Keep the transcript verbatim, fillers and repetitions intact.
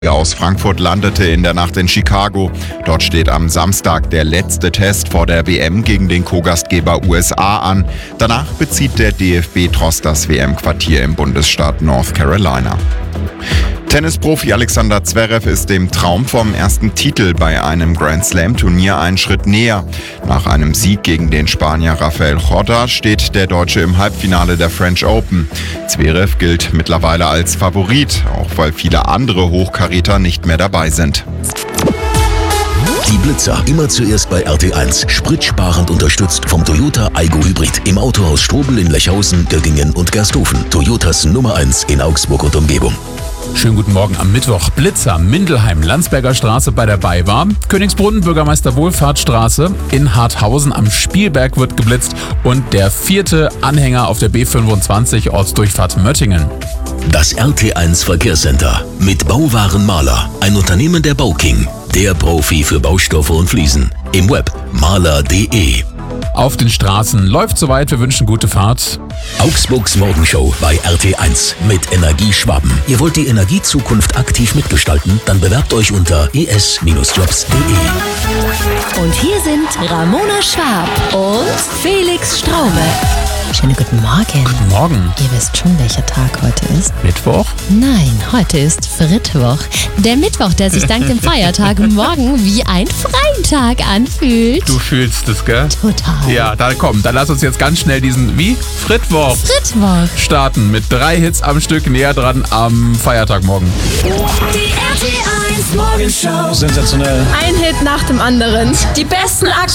aus Frankfurt landete in der Nacht in Chicago. Dort steht am Samstag der letzte Test vor der W M gegen den Co-Gastgeber U S A an. Danach bezieht der D F B Trost das W M-Quartier im Bundesstaat North Carolina. Tennisprofi Alexander Zverev ist dem Traum vom ersten Titel bei einem Grand-Slam-Turnier einen Schritt näher. Nach einem Sieg gegen den Spanier Rafael Corda steht der Deutsche im Halbfinale der French Open. Zverev gilt mittlerweile als Favorit, auch weil viele andere Hochkaräter nicht mehr dabei sind. Die Blitzer, immer zuerst bei R T eins. Spritsparend unterstützt vom Toyota Aygo Hybrid. Im Autohaus Strobel in Lechhausen, Göttingen und Gersthofen. Toyotas Nummer eins in Augsburg und Umgebung. Schönen guten Morgen am Mittwoch. Blitzer, Mindelheim, Landsberger Straße bei der BayWa, Königsbrunn, Bürgermeister Wohlfahrtsstraße, in Harthausen am Spielberg wird geblitzt und der vierte Anhänger auf der B fünfundzwanzig Ortsdurchfahrt Möttingen. Das R T eins Verkehrscenter mit Bauwaren Maler, ein Unternehmen der Bauking, der Profi für Baustoffe und Fliesen. Im Web maler punkt de. Auf den Straßen läuft soweit, wir wünschen gute Fahrt. Augsburgs Morgenshow bei R T eins mit Energie Schwaben. Ihr wollt die Energiezukunft aktiv mitgestalten? Dann bewerbt euch unter e s Bindestrich jobs punkt de. Und hier sind Ramona Schwab und Felix Straube. Schönen guten Morgen. Guten Morgen. Ihr wisst schon, welcher Tag heute ist? Mittwoch? Nein, heute ist Frittwoch. Der Mittwoch, der sich dank dem Feiertag morgen wie ein Freitag anfühlt. Du fühlst es, gell? Total. Ja, dann komm, dann lass uns jetzt ganz schnell diesen, wie? Frittwoch. Frittwoch. Starten mit drei Hits am Stück, näher dran am Feiertag morgen. Die R T eins Morgenshow. Sensationell. Ein Hit nach dem anderen. Die besten Aktionen.